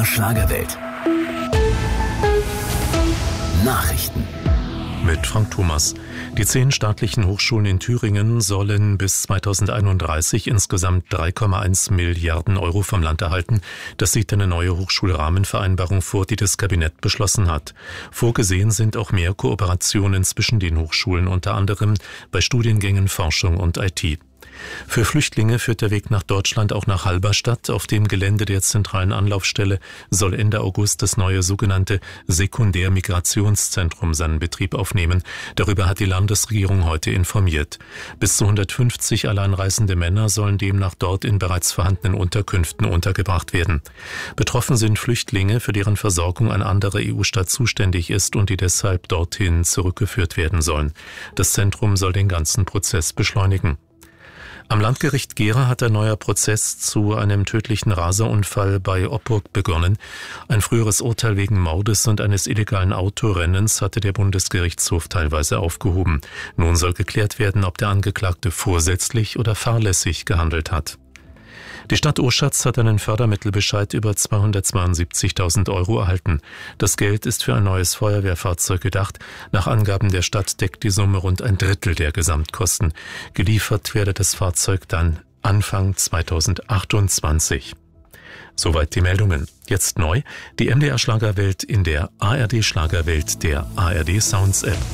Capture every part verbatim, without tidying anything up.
R Schlagerwelt. Nachrichten. Mit Frank Thomas. Die zehn staatlichen Hochschulen in Thüringen sollen bis zweitausendeinunddreißig insgesamt drei Komma eins Milliarden Euro vom Land erhalten. Das sieht eine neue Hochschulrahmenvereinbarung vor, die das Kabinett beschlossen hat. Vorgesehen sind auch mehr Kooperationen zwischen den Hochschulen, unter anderem bei Studiengängen Forschung und I T. Für Flüchtlinge führt der Weg nach Deutschland auch nach Halberstadt. Auf dem Gelände der zentralen Anlaufstelle soll Ende August das neue sogenannte Sekundärmigrationszentrum seinen Betrieb aufnehmen. Darüber hat die Landesregierung heute informiert. Bis zu hundertfünfzig alleinreisende Männer sollen demnach dort in bereits vorhandenen Unterkünften untergebracht werden. Betroffen sind Flüchtlinge, für deren Versorgung ein anderer E U-Staat zuständig ist und die deshalb dorthin zurückgeführt werden sollen. Das Zentrum soll den ganzen Prozess beschleunigen. Am Landgericht Gera hat ein neuer Prozess zu einem tödlichen Raserunfall bei Oppurg begonnen. Ein früheres Urteil wegen Mordes und eines illegalen Autorennens hatte der Bundesgerichtshof teilweise aufgehoben. Nun soll geklärt werden, ob der Angeklagte vorsätzlich oder fahrlässig gehandelt hat. Die Stadt Oschatz hat einen Fördermittelbescheid über zweihundertzweiundsiebzigtausend Euro erhalten. Das Geld ist für ein neues Feuerwehrfahrzeug gedacht. Nach Angaben der Stadt deckt die Summe rund ein Drittel der Gesamtkosten. Geliefert werde das Fahrzeug dann Anfang zweitausendachtundzwanzig. Soweit die Meldungen. Jetzt neu, die M D R Schlagerwelt in der A R D Schlagerwelt der A R D Sounds App.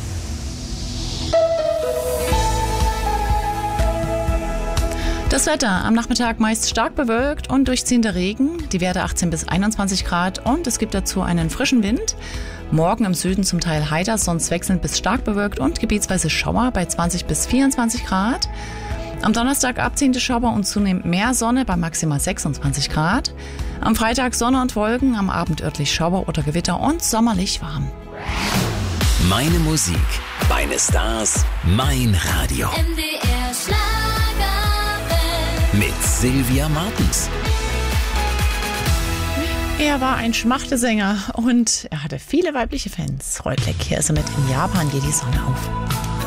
Das Wetter am Nachmittag meist stark bewölkt und durchziehender Regen, die Werte achtzehn bis einundzwanzig Grad und es gibt dazu einen frischen Wind. Morgen im Süden zum Teil heiter, sonst wechselnd bis stark bewölkt und gebietsweise Schauer bei zwanzig bis vierundzwanzig Grad. Am Donnerstag abziehende Schauer und zunehmend mehr Sonne bei maximal sechsundzwanzig Grad. Am Freitag Sonne und Wolken, am Abend örtlich Schauer oder Gewitter und sommerlich warm. Meine Musik, meine Stars, mein Radio. M D R Schlagerwelt Mit Sylvia Martens. Er war ein Schmachtesänger und er hatte viele weibliche Fans. Reutlek, hier ist er mit In Japan geht die Sonne auf.